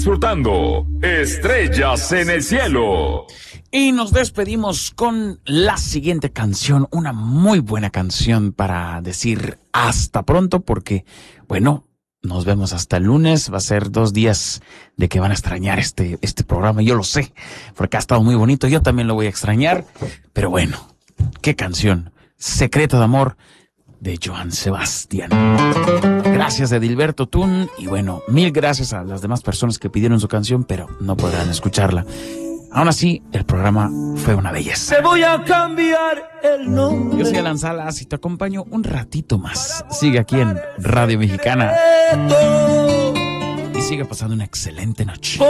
Disfrutando Estrellas en el Cielo. Y nos despedimos con la siguiente canción, una muy buena canción para decir hasta pronto, porque, bueno, nos vemos hasta el lunes. Va a ser 2 días de que van a extrañar este programa, yo lo sé, porque ha estado muy bonito. Yo también lo voy a extrañar, pero bueno, qué canción, Secreto de Amor, de Joan Sebastián. Gracias a Edilberto Tun, y bueno, 1000 gracias a las demás personas que pidieron su canción, pero no podrán escucharla. Aún así, el programa fue una belleza. Te voy a cambiar el nombre. Yo soy Alan Salas y te acompaño un ratito más. Sigue aquí en Radio Mexicana y sigue pasando una excelente noche.